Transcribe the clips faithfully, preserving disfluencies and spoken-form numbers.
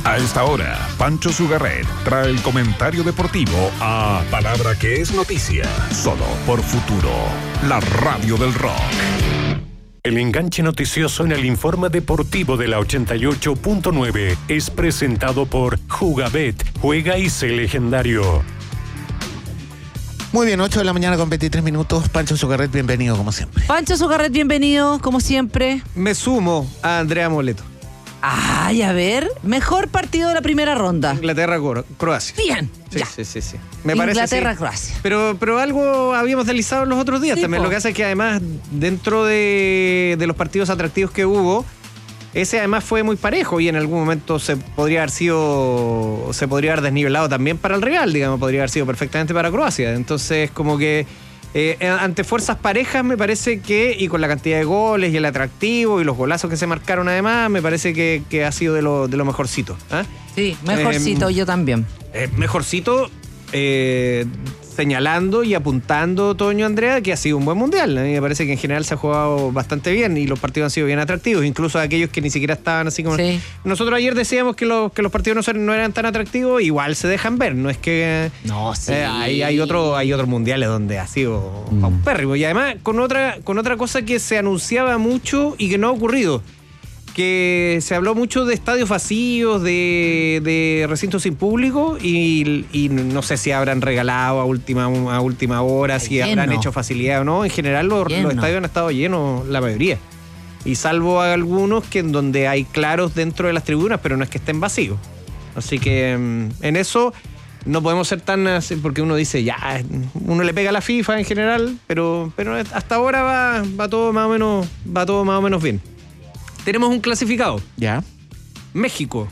A esta hora, Pancho Sugarret trae el comentario deportivo a Palabra que es noticia, solo por Futuro, la radio del rock. El enganche noticioso en el informe deportivo de la ochenta y ocho punto nueve es presentado por Jugabet, juega y sé legendario. Muy bien, ocho de la mañana con veintitrés minutos. Pancho Sugarret, bienvenido como siempre. Pancho Sugarret, bienvenido como siempre. Me sumo a Andrea Moleto. Ay, a ver, mejor partido de la primera ronda. Inglaterra-Croacia. Bien, sí, ya. Sí, sí, sí. Me Inglaterra-Croacia. Sí. Pero, pero algo habíamos deslizado los otros días sí, también. Po. Lo que hace es que además, dentro de, de los partidos atractivos que hubo, ese además fue muy parejo y en algún momento se podría haber sido, se podría haber desnivelado también para el rival, digamos, podría haber sido perfectamente para Croacia. Entonces, como que eh, ante fuerzas parejas me parece que, y con la cantidad de goles y el atractivo y los golazos que se marcaron además, me parece que, que ha sido de lo, de lo mejorcito. ¿eh? Sí, mejorcito, eh, yo también. Eh, mejorcito, eh, señalando y apuntando, Toño, Andrea, que ha sido un buen mundial. A mí me parece que en general se ha jugado bastante bien y los partidos han sido bien atractivos, incluso aquellos que ni siquiera estaban así como... Sí. Nosotros ayer decíamos que los, que los partidos no, son, no eran tan atractivos, igual se dejan ver, no es que... No, sí. Eh, hay, hay, otro, hay otros mundiales donde ha sido mm. paupérrimo. Y además con otra, con otra cosa que se anunciaba mucho y que no ha ocurrido, que se habló mucho de estadios vacíos, de, de recintos sin público y, y no sé si habrán regalado a última, a última hora, si lleno. habrán hecho facilidad o no. En general los, los estadios han estado llenos, la mayoría. Y salvo algunos que en donde hay claros dentro de las tribunas, pero no es que estén vacíos. Así que en eso no podemos ser tan así, porque uno dice, ya, uno le pega a la FIFA en general, pero, pero hasta ahora va, va todo más o menos, va todo más o menos bien. Tenemos un clasificado. Ya. México.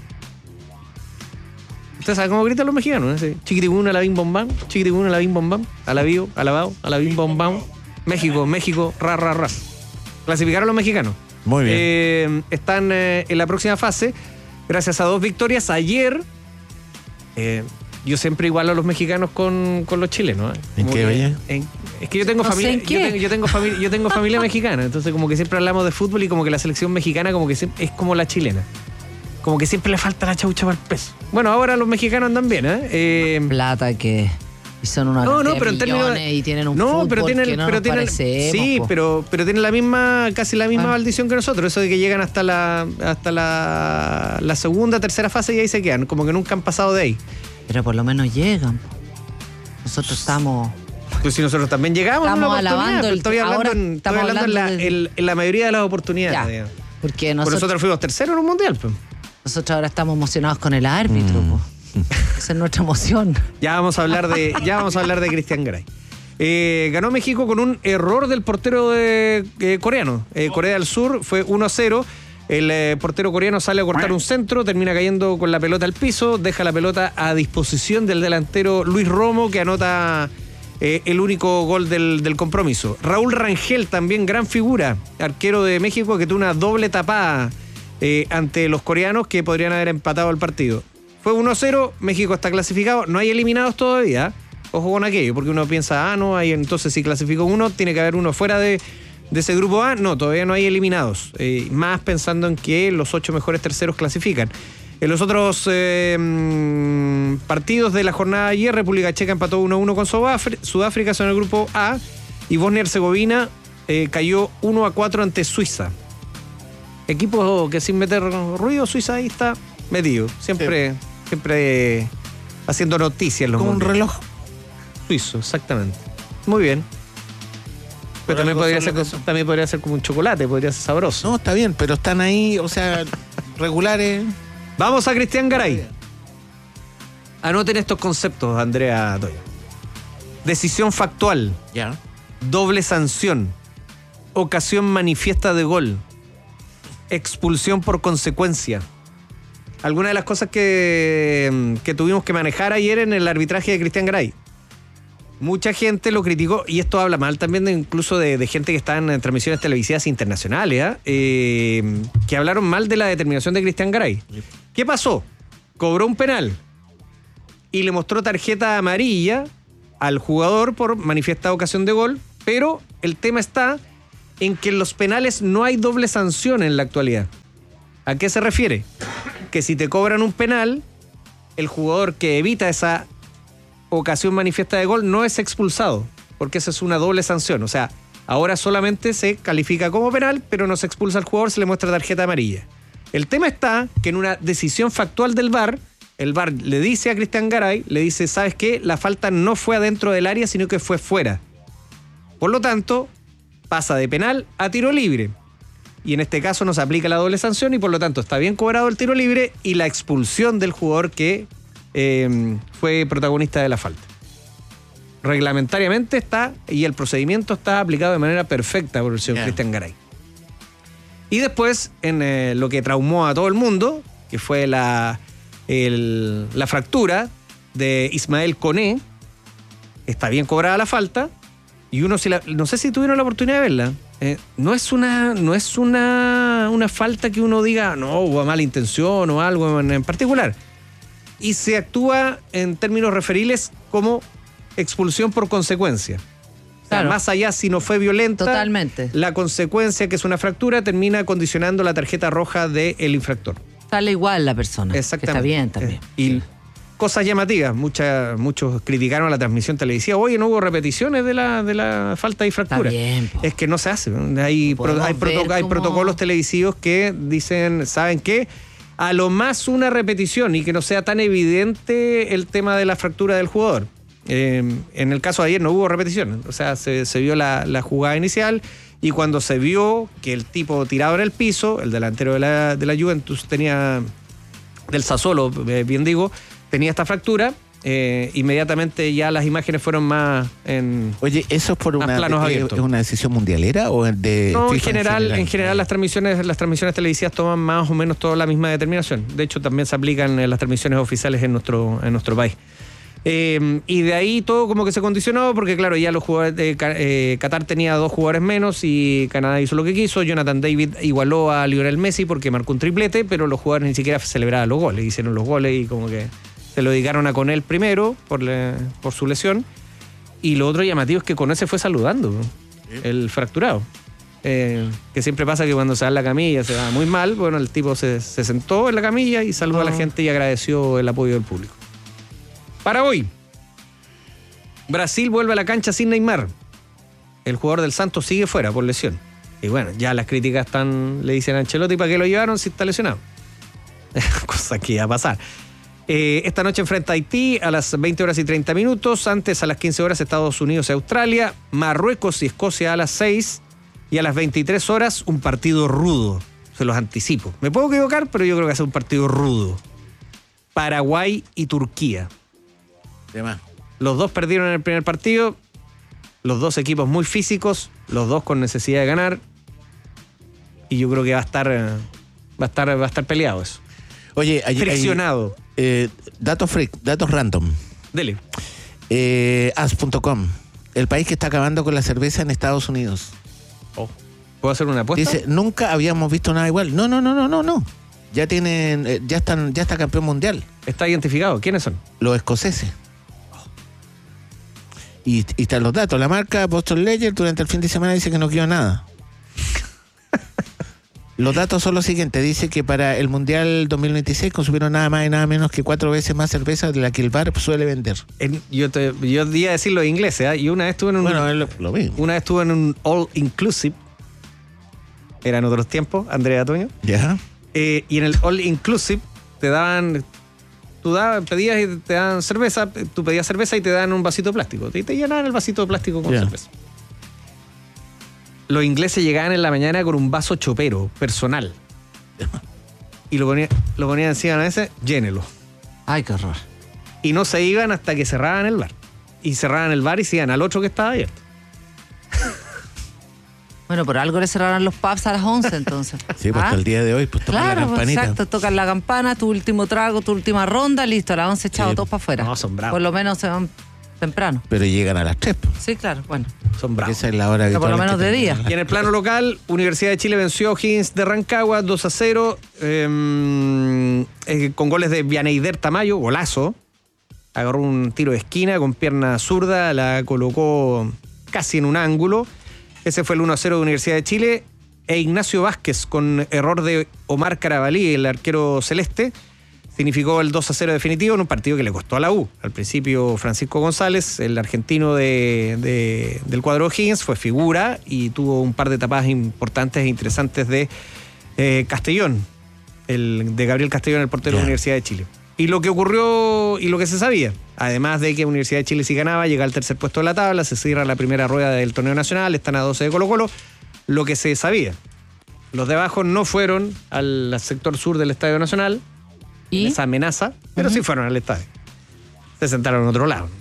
¿Usted sabe cómo gritan los mexicanos? ¿eh? Chiquitibún, alabín, bombán. Chiquitibún, alabín, bombán. Alabío, alabao, alabín, bombán. México, México, ra, ra, ra. Clasificaron los mexicanos. Muy bien. Eh, están eh, en la próxima fase. Gracias a dos victorias. Ayer, eh, yo siempre igualo a los mexicanos con, con los chilenos. ¿eh? ¿En qué, oye? En, es que yo tengo no familia, sé yo tengo, yo tengo familia, yo tengo familia mexicana, entonces como que siempre hablamos de fútbol y como que la selección mexicana como que siempre, es como la chilena. Como que siempre le falta la chaucha para el peso. Bueno, ahora los mexicanos andan bien, ¿eh? eh Plata que y son una no, no, pero en términos de, y tienen un no, fútbol pero tienen, que no pero nos tienen, parecemos, sí, po. pero pero tienen la misma, casi la misma Ah. maldición que nosotros, eso de que llegan hasta la hasta la, la segunda, tercera fase y ahí se quedan, como que nunca han pasado de ahí. Pero por lo menos llegan. Nosotros estamos... Pues si nosotros también llegamos Estamos en una oportunidad, alabando pero el- estoy hablando, ahora en, estoy estamos hablando en, la, hablando del- en- en la mayoría de las oportunidades. Ya, digamos. porque Por nosotros, nosotros fuimos terceros en un mundial. Pues. nosotros ahora estamos emocionados con el árbitro. Mm. Po. Esa es nuestra emoción. Ya vamos a hablar de, ya vamos a hablar de Cristian Garay. Eh, ganó México con un error del portero de, eh, coreano. Eh, Corea del Sur fue uno a cero. El eh, portero coreano sale a cortar un centro, termina cayendo con la pelota al piso, deja la pelota a disposición del delantero Luis Romo, que anota eh, el único gol del, del compromiso. Raúl Rangel, también gran figura, arquero de México, que tuvo una doble tapada eh, ante los coreanos que podrían haber empatado el partido. Fue uno a cero, México está clasificado, no hay eliminados todavía. Ojo con aquello, porque uno piensa, ah, no, hay, entonces si clasificó uno, tiene que haber uno fuera de, de ese grupo A. No, todavía no hay eliminados. Eh, más pensando en que los ocho mejores terceros clasifican. En los otros eh, partidos de la jornada de ayer, República Checa empató uno a uno con Sudáfrica, Sudáfrica son el grupo A, y Bosnia y Herzegovina eh, cayó uno a cuatro ante Suiza. Equipo que sin meter ruido, Suiza ahí está metido. Siempre, sí. siempre eh, haciendo noticias. Los como mundiales. un reloj Suizo, exactamente. Muy bien. Pero también podría, ser, también podría ser como un chocolate, podría ser sabroso. No, está bien, pero están ahí, o sea, regulares. Vamos a Cristian Garay. Anoten estos conceptos, Andrea Toya. Decisión factual. Ya. Doble sanción. Ocasión manifiesta de gol. Expulsión por consecuencia. Algunas de las cosas que, que tuvimos que manejar ayer en el arbitraje de Cristian Garay. Mucha gente lo criticó, y esto habla mal también de, incluso de, de gente que está en transmisiones televisivas internacionales, ¿eh? Eh, que hablaron mal de la determinación de Cristian Garay. ¿Qué pasó? Cobró un penal y le mostró tarjeta amarilla al jugador por manifiesta ocasión de gol, pero el tema está en que en los penales no hay doble sanción en la actualidad. ¿A qué se refiere? Porque si te cobran un penal, el jugador que evita esa ocasión manifiesta de gol no es expulsado, porque esa es una doble sanción. O sea, ahora solamente se califica como penal, pero no se expulsa al jugador, se le muestra tarjeta amarilla. El tema está que en una decisión factual del V A R, el V A R le dice a Cristian Garay, le dice, ¿sabes qué? La falta no fue adentro del área, sino que fue fuera. Por lo tanto, pasa de penal a tiro libre. Y en este caso no se aplica la doble sanción y por lo tanto está bien cobrado el tiro libre y la expulsión del jugador que eh, fue protagonista de la falta. Reglamentariamente está y el procedimiento está aplicado de manera perfecta por el señor yeah. Cristian Garay. Y después, en eh, lo que traumó a todo el mundo, que fue la, el, la fractura de Ismael Koné, está bien cobrada la falta y uno, si la, no sé si tuvieron la oportunidad de verla. Eh, no es una no es una, una falta que uno diga no, hubo mala intención o algo en, en particular. Y se actúa en términos referiles como expulsión por consecuencia. O sea, claro. Más allá si no fue violenta, totalmente. La consecuencia, que es una fractura, termina condicionando la tarjeta roja del infractor. Sale igual la persona. Exactamente. Que está bien también. Eh, y sí. Cosas llamativas, Mucha, muchos criticaron la transmisión televisiva. Oye, no hubo repeticiones de la, de la falta y fractura. Está bien, po. Es que no se hace. Hay, pro, hay, proto, hay protocolos televisivos que dicen, ¿saben qué? A lo más una repetición y que no sea tan evidente el tema de la fractura del jugador. Eh, en el caso de ayer no hubo repetición. O sea, se, se vio la, la jugada inicial y cuando se vio que el tipo tirado en el piso, el delantero de la, de la Juventus tenía, del Sassuolo, eh, bien digo, tenía esta fractura, eh, inmediatamente ya las imágenes fueron más en Oye, ¿eso es por una, eh, es una decisión mundialera o de No, FIFA en general, en general, en general las transmisiones las transmisiones televisivas toman más o menos toda la misma determinación. De hecho, también se aplican en las transmisiones oficiales en nuestro, en nuestro país. Eh, y de ahí todo como que se condicionó, porque claro, ya los jugadores de eh, Qatar tenía dos jugadores menos y Canadá hizo lo que quiso. Jonathan David igualó a Lionel Messi porque marcó un triplete, pero los jugadores ni siquiera celebraban los goles, hicieron los goles y como que se lo dedicaron a Conel primero por, le, por su lesión. Y lo otro llamativo es que Conel se fue saludando, ¿sí? El fracturado. Eh, que siempre pasa que cuando se da en la camilla se va muy mal. Bueno, el tipo se, se sentó en la camilla y saludó oh. a la gente y agradeció el apoyo del público. Para hoy, Brasil vuelve a la cancha sin Neymar. El jugador del Santos sigue fuera por lesión. Y bueno, ya las críticas están, le dicen a Ancelotti, ¿para qué lo llevaron si está lesionado? Cosa que iba a pasar. Eh, esta noche enfrenta a Haití a las veinte horas y treinta minutos. Antes, a las quince horas, Estados Unidos y Australia. Marruecos y Escocia a las seis. Y a las veintitrés horas, un partido rudo. Se los anticipo. Me puedo equivocar, pero yo creo que va a ser un partido rudo. Paraguay y Turquía. Demás. Los dos perdieron en el primer partido. Los dos equipos muy físicos. Los dos con necesidad de ganar. Y yo creo que va a estar, va a estar, va a estar peleado eso. Oye, ayer, friccionado. Eh, datos freak, datos random. Dele. Eh, as punto com. El país que está acabando con la cerveza en Estados Unidos. Oh. ¿Puedo hacer una apuesta? Dice, nunca habíamos visto nada igual. No, no, no, no, no, no. Ya tienen, eh, ya están, ya está campeón mundial. Está identificado. ¿Quiénes son? Los escoceses. Y, y están los datos. La marca Boston Lager durante el fin de semana dice que no quedó nada. Los datos son los siguientes. Dice que para el Mundial dos mil veintiséis consumieron nada más y nada menos que cuatro veces más cerveza de la que el bar suele vender. En, yo te yo di a decir los ingleses, ¿eh? Y una vez estuve en un... Bueno, es lo, lo mismo. Una vez estuve en un All Inclusive. Eran otros tiempos, Andrea Toño. Ya. Eh, y en el All Inclusive te daban... Tú dabas, pedías y te daban cerveza, tú pedías cerveza y te daban un vasito de plástico. Y te llenaban el vasito de plástico con yeah. cerveza. Los ingleses llegaban en la mañana con un vaso chopero, personal. Y lo ponían, lo ponían encima de la mesa, llénelo. Ay, qué horror. Y no se iban hasta que cerraban el bar. Y cerraban el bar y se iban al otro que estaba abierto. Bueno, por algo le cerraron los pubs a las once, entonces. Sí, pues ¿ah? Hasta el día de hoy, pues tocan claro, la campanita. Exacto, tocan la campana, tu último trago, tu última ronda, listo, a las once echado sí. todos para afuera. No, son bravos. Por lo menos se van temprano. Pero llegan a las tres. Pues. Sí, claro, bueno. Son bravos. Esa es la hora que por lo menos de día. Y en el plano local, Universidad de Chile venció a O'Higgins de Rancagua dos a cero, eh, eh, con goles de Vianeyder Tamayo, golazo. Agarró un tiro de esquina con pierna zurda, la colocó casi en un ángulo. Ese fue el uno a cero de Universidad de Chile. e Ignacio Vázquez con error de Omar Carabalí, el arquero celeste, significó el dos a cero definitivo en un partido que le costó a la U. Al principio Francisco González, el argentino de, de, del cuadro O'Higgins, fue figura y tuvo un par de tapadas importantes e interesantes de eh, Castellón, el de Gabriel Castellón, el portero yeah. de la Universidad de Chile. Y lo que ocurrió y lo que se sabía, además de que Universidad de Chile si ganaba, llega al tercer puesto de la tabla, se cierra la primera rueda del torneo nacional, están a doce de Colo-Colo, lo que se sabía. Los de abajo no fueron al sector sur del Estadio Nacional, ¿y? Esa amenaza, pero uh-huh. sí fueron al estadio. Se sentaron en otro lado.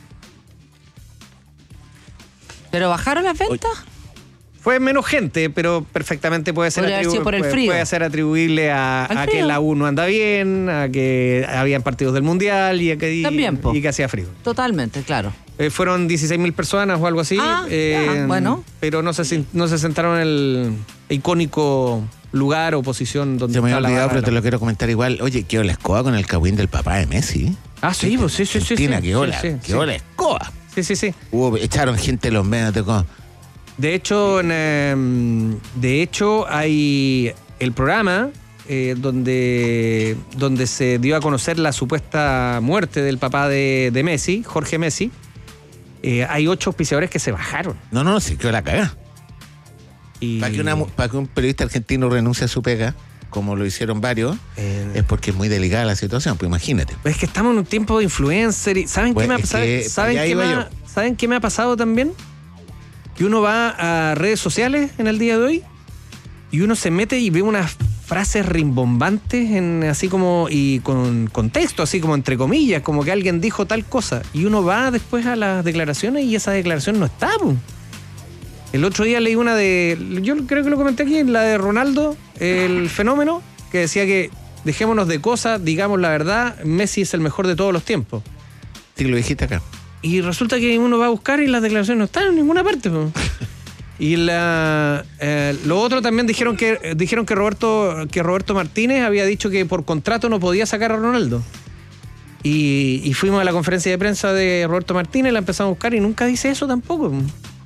¿Pero bajaron las ventas? Fue menos gente, pero perfectamente puede ser, atribu- por el puede, frío. puede ser atribuible a, a que la U no anda bien, a que habían partidos del Mundial y, a que, y, También, y que hacía frío. Totalmente, claro. Eh, fueron dieciséis mil personas o algo así. Ah, eh, ya, bueno. Pero no se, no se sentaron en el icónico lugar o posición donde Se me está había la olvidado, barra. pero te lo quiero comentar igual. Oye, quedó la escoba con el cagüín del papá de Messi. Ah, sí, pues sí, sí, sí. Argentina, sí, quedó sí, la, sí, quedó sí. la escoba. Sí, sí, sí. Hubo, echaron gente en los medios de co- De hecho, en, eh, de hecho hay el programa eh, donde, donde se dio a conocer la supuesta muerte del papá de, de Messi, Jorge Messi. Eh, hay ocho auspiciadores que se bajaron. No, no, sí quedó la cagada. Y... Para que, una, para que un periodista argentino renuncie a su pega, como lo hicieron varios, Eh, es porque es muy delicada la situación, pues imagínate. Es que estamos en un tiempo de influencer y ¿saben Bueno, qué me ha es pasado? que ¿Saben, allá qué iba me yo. ha, ¿Saben qué me ha pasado también? Que uno va a redes sociales en el día de hoy y uno se mete y ve unas frases rimbombantes en, así como y con contexto, así como entre comillas, como que alguien dijo tal cosa y uno va después a las declaraciones y esa declaración no está, po. El otro día leí una de, yo creo que lo comenté aquí, la de Ronaldo, el fenómeno, que decía que dejémonos de cosas, digamos la verdad, Messi es el mejor de todos los tiempos. Sí, lo dijiste acá. Y resulta que uno va a buscar y las declaraciones no están en ninguna parte, po. Y la, eh, lo otro también dijeron que dijeron que Roberto que Roberto Martínez había dicho que por contrato no podía sacar a Ronaldo. Y, y fuimos a la conferencia de prensa de Roberto Martínez, la empezamos a buscar y nunca dice eso tampoco.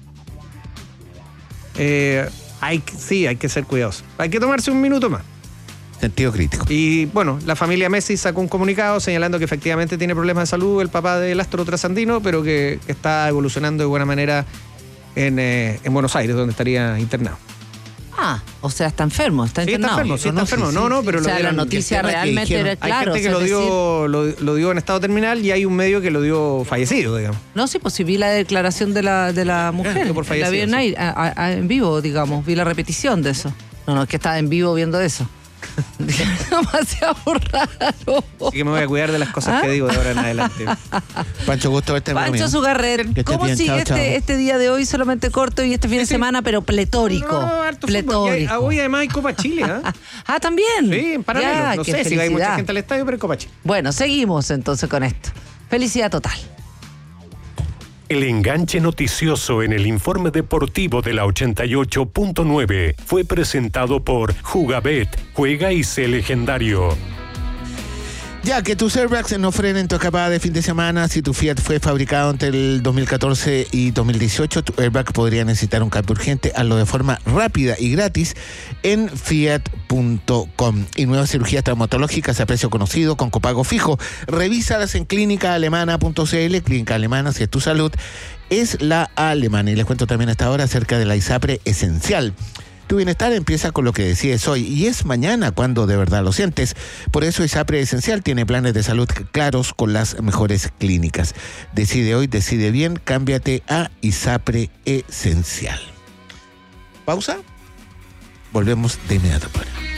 Eh, hay, sí, hay que ser cuidadosos. Hay que tomarse un minuto más. Sentido crítico. Y bueno, la familia Messi sacó un comunicado señalando que efectivamente tiene problemas de salud el papá del astro trasandino, pero que, que está evolucionando de buena manera en, eh, en Buenos Aires, donde estaría internado. Ah, o sea, está enfermo, está Sí, está internado. enfermo, sí, No, está no, enfermo. sí, No, sí, no, pero O lo sea, la dieron- noticia el tema que realmente dijeron, era Hay claro. gente que o sea, lo es decir, dio, lo, lo dio en estado terminal y hay un medio que lo dio fallecido, digamos. no, sí, pues sí vi la declaración de la, de la mujer. dio por la fallecido, vi en, sí. aire, a- a- a- en vivo, digamos. Vi la repetición de eso. No, no, es que estaba en vivo viendo eso. Demasiado raro. Así que me voy a cuidar de las cosas ¿Ah? que digo de ahora en adelante. Pancho, gusto verte. amigo Pancho mío. Sugarret, Que estés ¿cómo bien, sigue chao, este, chao. este día de hoy solamente corto y este fin de Sí, sí. semana, pero pletórico? No, harto fútbol. Y hay- pletórico. hoy además hay Copa Chile, ¿ah? Ah, ¿también? Sí, en paralelo. Ya, no qué sé si va a ir mucha felicidad. gente al estadio, pero es Copa Chile. Bueno, seguimos entonces con esto. Felicidad total. El enganche noticioso en el informe deportivo de la ochenta y ocho punto nueve fue presentado por Jugabet, juega y sé legendario. Ya que tus airbags no frenen tu escapada de fin de semana, si tu Fiat fue fabricado entre el dos mil catorce y dos mil dieciocho, tu airbag podría necesitar un cambio urgente. Hazlo de forma rápida y gratis en fiat punto com. Y nuevas cirugías traumatológicas a precio conocido con copago fijo. Revísalas en clínica alemana punto c l. Clínica Alemana, si es tu salud, es la alemana. Y les cuento también hasta ahora acerca de la ISAPRE Esencial. Tu bienestar empieza con lo que decides hoy y es mañana cuando de verdad lo sientes. Por eso ISAPRE Esencial tiene planes de salud claros con las mejores clínicas. Decide hoy, decide bien, cámbiate a ISAPRE Esencial. Pausa. Volvemos de inmediato.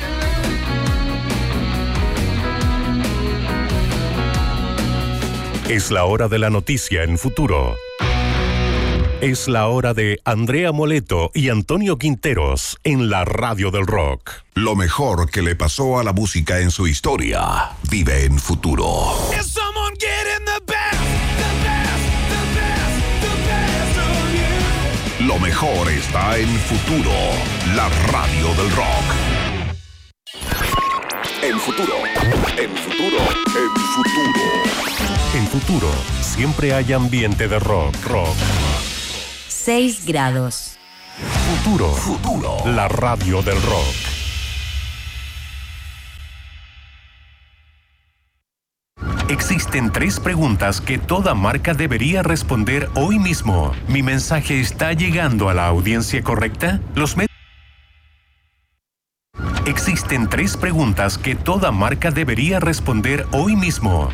Es la hora de la noticia en Futuro. Es la hora de Andrea Moleto y Antonio Quinteros en la Radio del Rock. Lo mejor que le pasó a la música en su historia vive en Futuro. Lo mejor está en Futuro, la radio del rock. En Futuro, en Futuro, en Futuro. En Futuro, siempre hay ambiente de rock, rock. seis grados. Futuro. Futuro. La radio del rock. Existen tres preguntas que toda marca debería responder hoy mismo. ¿Mi mensaje está llegando a la audiencia correcta? Los medios. Existen tres preguntas que toda marca debería responder hoy mismo.